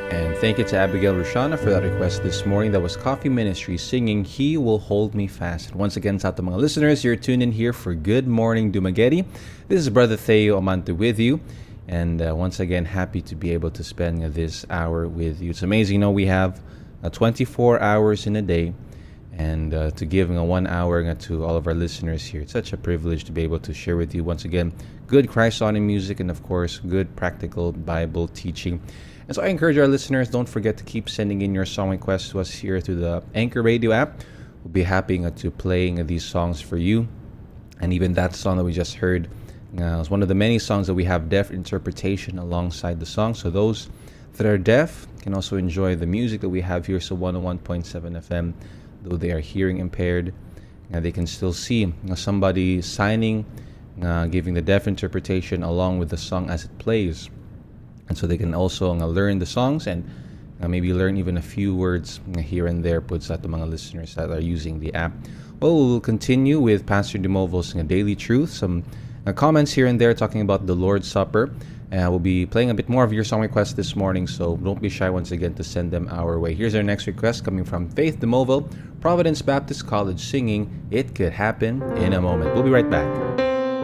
And thank you to Abigail Rushana for that request this morning. That was Coffee Ministry singing He Will Hold Me Fast. Once again, sa ating mga listeners, you're tuned in here for Good Morning Dumaguete. This is Brother Theo Amante with you. And once again, happy to be able to spend this hour with you. It's amazing, we have 24 hours in a day. And to give 1 hour to all of our listeners here. It's such a privilege to be able to share with you once again good Christ-honoring music and of course good practical Bible teaching. And so I encourage our listeners, don't forget to keep sending in your song requests to us here through the Anchor Radio app. We'll be happy to playing these songs for you. And even that song that we just heard is one of the many songs that we have deaf interpretation alongside the song. So those that are deaf can also enjoy the music that we have here. So 101.7 FM. Though they are hearing impaired, they can still see somebody signing, giving the deaf interpretation along with the song as it plays. And so they can also learn the songs and maybe learn even a few words here and there po sa mga listeners that are using the app. Well, we'll continue with Pastor Demovo's Daily Truth, some comments here and there talking about the Lord's Supper. We'll be playing a bit more of your song requests this morning, so don't be shy once again to send them our way. Here's our next request coming from Faith Demovo, Providence Baptist College, singing It Could Happen in a Moment. We'll be right back.